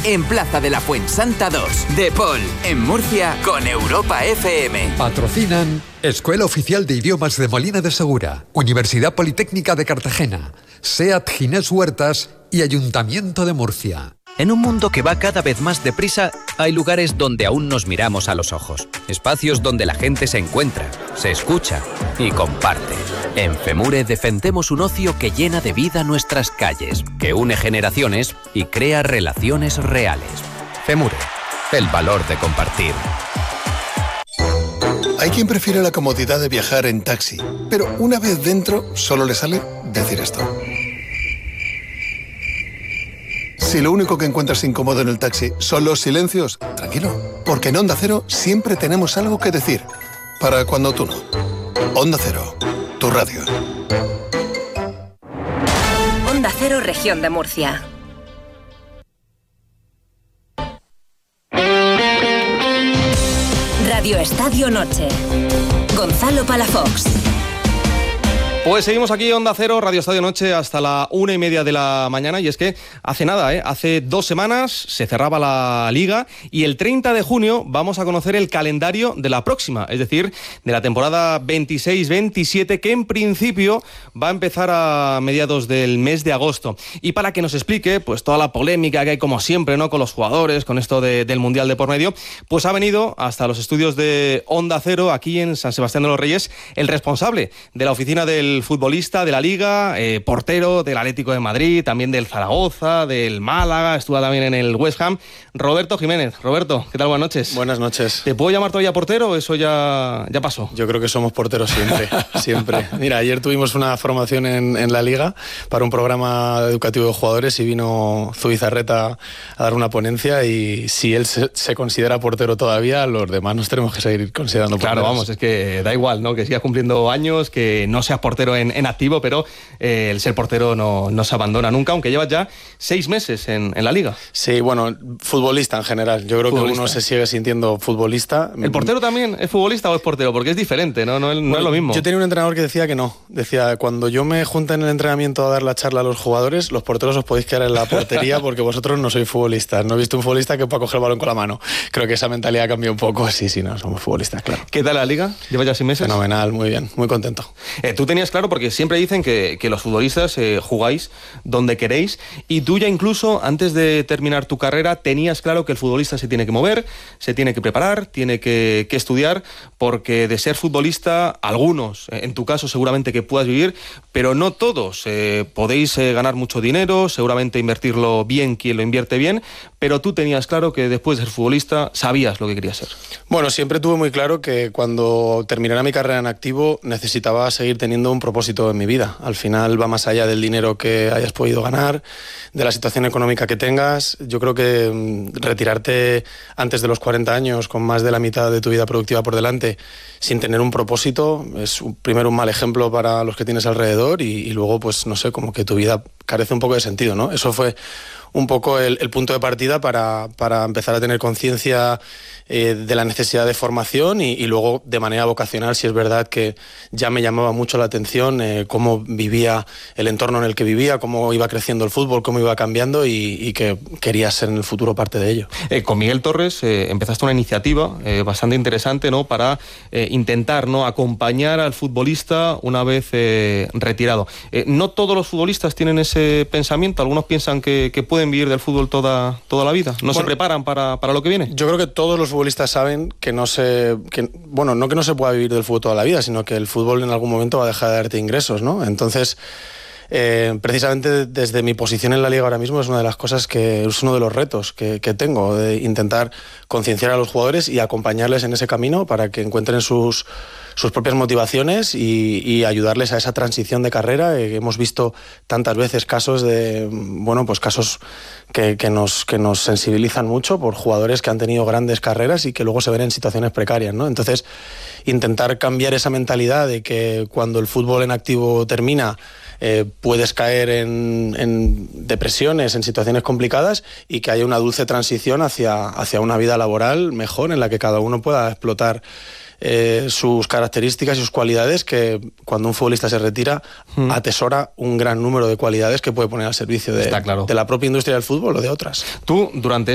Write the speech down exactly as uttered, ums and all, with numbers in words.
en Plaza de la Fuensanta dos. De Paul, en Murcia, con Europa F M. Patrocinan Escuela Oficial de Idiomas de Molina de Segura, Universidad Politécnica de Cartagena, SEAT Ginés Huertas y Ayuntamiento de Murcia. En un mundo que va cada vez más deprisa, hay lugares donde aún nos miramos a los ojos. Espacios donde la gente se encuentra, se escucha y comparte. En FEMURE defendemos un ocio que llena de vida nuestras calles, que une generaciones y crea relaciones reales. FEMURE, el valor de compartir. Hay quien prefiere la comodidad de viajar en taxi, pero una vez dentro solo le sale decir esto. Si lo único que encuentras incómodo en el taxi son los silencios, tranquilo, porque en Onda Cero siempre tenemos algo que decir. Para cuando tú no. Onda Cero, tu radio. Onda Cero, Región de Murcia. Radio Estadio Noche. Gonzalo Palafox. Pues seguimos aquí, Onda Cero, Radio Estadio Noche, hasta la una y media de la mañana. Y es que hace nada, ¿eh? hace dos semanas se cerraba la Liga y el treinta de junio vamos a conocer el calendario de la próxima, es decir, de la temporada veintiséis veintisiete, que en principio va a empezar a mediados del mes de agosto. Y para que nos explique pues toda la polémica que hay, como siempre, ¿no?, con los jugadores, con esto de, del Mundial de por medio, pues ha venido hasta los estudios de Onda Cero, aquí en San Sebastián de los Reyes, el responsable de la oficina del futbolista de la Liga, eh, portero del Atlético de Madrid, también del Zaragoza, del Málaga, estuvo también en el West Ham, Roberto Jiménez. Roberto, ¿qué tal? Buenas noches. Buenas noches. ¿Te puedo llamar todavía portero o eso ya, ya pasó? Yo creo que somos porteros siempre, siempre. Mira, ayer tuvimos una formación en, en la Liga para un programa educativo de jugadores y vino Zubizarreta a dar una ponencia, y si él se, se considera portero todavía, los demás nos tenemos que seguir considerando porteros. Claro, vamos, es que da igual, ¿no?, que sigas cumpliendo años, que no seas portero En, en activo, pero eh, el ser portero no, no se abandona nunca, aunque llevas ya seis meses en, en la Liga. Sí, bueno, futbolista en general. Yo creo futbolista. que uno se sigue sintiendo futbolista. ¿El portero también es futbolista o es portero? Porque es diferente, ¿no? No, no bueno, es lo mismo. Yo tenía un entrenador que decía que no. Decía, cuando yo me junte en el entrenamiento a dar la charla a los jugadores, los porteros os podéis quedar en la portería porque vosotros no sois futbolistas. No he visto un futbolista que pueda coger el balón con la mano. Creo que esa mentalidad cambió un poco. Sí, sí, no, somos futbolistas, claro. ¿Qué tal la Liga? ¿Llevas ya seis meses? Fenomenal, muy bien, muy contento. Eh, tú tenías claro, porque siempre dicen que, que los futbolistas eh, jugáis donde queréis, y tú ya incluso antes de terminar tu carrera tenías claro que el futbolista se tiene que mover, se tiene que preparar, tiene que, que estudiar, porque de ser futbolista, algunos, en tu caso seguramente que puedas vivir, pero no todos. Eh, podéis eh, ganar mucho dinero, seguramente invertirlo bien quien lo invierte bien, pero tú tenías claro que después de ser futbolista sabías lo que querías ser. Bueno, siempre tuve muy claro que cuando terminara mi carrera en activo necesitaba seguir teniendo un propósito en mi vida. Al final va más allá del dinero que hayas podido ganar, de la situación económica que tengas. Yo creo que mmm, retirarte antes de los cuarenta años con más de la mitad de tu vida productiva por delante sin tener un propósito es un, primero un mal ejemplo para los que tienes alrededor, y, y luego pues no sé, como que tu vida carece un poco de sentido, ¿no? Eso fue un poco el, el punto de partida para, para empezar a tener conciencia eh, de la necesidad de formación, y, y luego de manera vocacional, si es verdad que ya me llamaba mucho la atención eh, cómo vivía el entorno en el que vivía, cómo iba creciendo el fútbol, cómo iba cambiando, y, y que quería ser en el futuro parte de ello. Eh, con Miguel Torres eh, empezaste una iniciativa eh, bastante interesante, ¿no?, para eh, intentar, ¿no?, acompañar al futbolista una vez eh, retirado. Eh, no todos los futbolistas tienen ese pensamiento, algunos piensan que, que pueden vivir del fútbol toda, toda la vida, no bueno, se preparan para, para lo que viene. Yo creo que todos los futbolistas saben que no se, que, bueno, no que no se pueda vivir del fútbol toda la vida, sino que el fútbol en algún momento va a dejar de darte ingresos, ¿no? Entonces, eh, precisamente desde mi posición en la Liga ahora mismo es una de las cosas que es uno de los retos que, que tengo, de intentar concienciar a los jugadores y acompañarles en ese camino para que encuentren sus sus propias motivaciones y, y ayudarles a esa transición de carrera. Eh, hemos visto tantas veces casos de, bueno, pues casos que, que, nos, que nos sensibilizan mucho por jugadores que han tenido grandes carreras y que luego se ven en situaciones precarias, ¿no? Entonces, intentar cambiar esa mentalidad de que cuando el fútbol en activo termina, eh, puedes caer en, en depresiones, en situaciones complicadas, y que haya una dulce transición hacia, hacia una vida laboral mejor, en la que cada uno pueda explotar Eh, sus características y sus cualidades, que cuando un futbolista se retira hmm. atesora un gran número de cualidades que puede poner al servicio de, claro. de la propia industria del fútbol o de otras. Tú, durante